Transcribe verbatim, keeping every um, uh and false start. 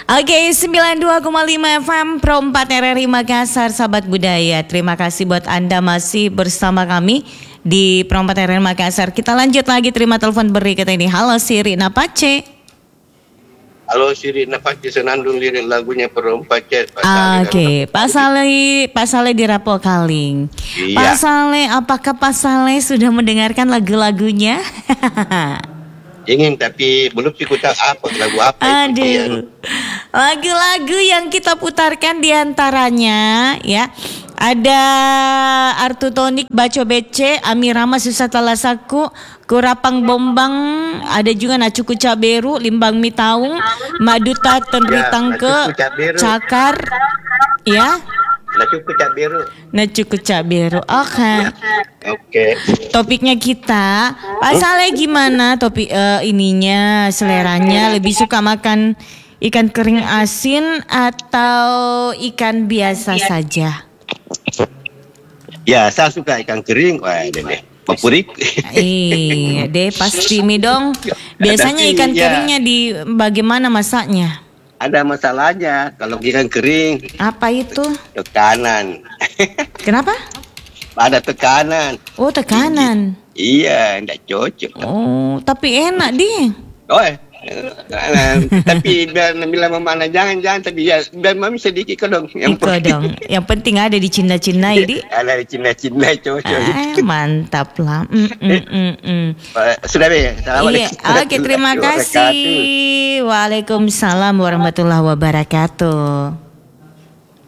Oke, sembilan puluh dua koma lima F M Pro empat R R I Makassar, sahabat budaya. Terima kasih buat Anda masih bersama kami di Pro empat R R I Makassar. Kita lanjut lagi, terima telepon berikut ini. Halo, Siri Napace. Halo, Siri Napace, senandung lirik lagunya Pro empat R R I. Oke, Pak Saleh, Pak Saleh di Rapo Kaling. Iya. Pak Saleh, apakah Pak Saleh sudah mendengarkan lagu-lagunya? Ingin, tapi belum sih tahu apa lagu apa itu. Aduh, lagu-lagu yang kita putarkan diantaranya ya ada Artu Tonik, Baco Bece, Amirama Susah Talasaku, Kurapang Bombang, ada juga Nacuku Caberu, Limbang Mitaung, Maduta Tenritangke, Cakar, ya. Nacuku Caberu. Nacuku Caberu, oke. Oke. Topiknya kita, Pak Saleh gimana topik uh, ininya, seleranya lebih suka makan ikan kering asin atau ikan biasa saja? Ya, saya suka ikan kering. Wah, deh, favorit. Iya, deh pasti mi dong. Biasanya Tapi, ikan ya, keringnya di bagaimana masaknya? ada masalahnya kalau ikan kering. Apa itu? Tekanan. Kenapa? Ada tekanan. Oh, tekanan. Iya, enggak cocok. Oh, tapi enak deh. Oh, eh. Tapi biar bila mana jangan jangan tapi ya biar mami sedikit kok dong. Yang Iko dong. Yang penting ada di Cina-Cina ini. Ada di Cina-Cina cocok. Ah, mantap lah. Mm, mm, mm, mm. Sudah be. Iya. Oke, terima kasih. Waalaikumsalam warahmatullahi wabarakatuh.